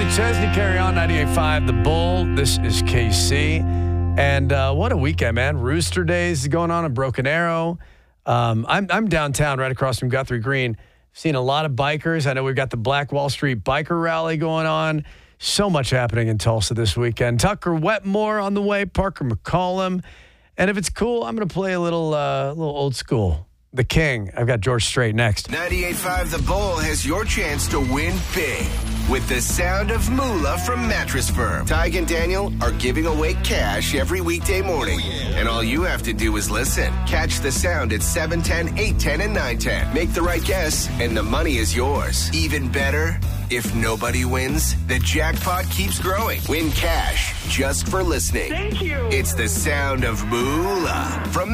Chesney, carry on 98.5 The Bull. This is KC. And what a weekend, man. Rooster Days going on in Broken Arrow. I'm downtown right across from Guthrie Green. Seen a lot of bikers. I know we've got the Black Wall Street Biker Rally going on. So much happening in Tulsa this weekend. Tucker Wetmore on the way, Parker McCollum. And if it's cool, I'm going to play a little old school. The King. I've got George Strait next. 98.5 The Bull has your chance to win big with the sound of Moolah from Mattress Firm. Tig and Daniel are giving away cash every weekday morning. And all you have to do is listen. Catch the sound at 7:10, 8:10, and 9:10. Make the right guess, and the money is yours. Even better, if nobody wins, the jackpot keeps growing. Win cash just for listening. Thank you. It's the sound of Moolah from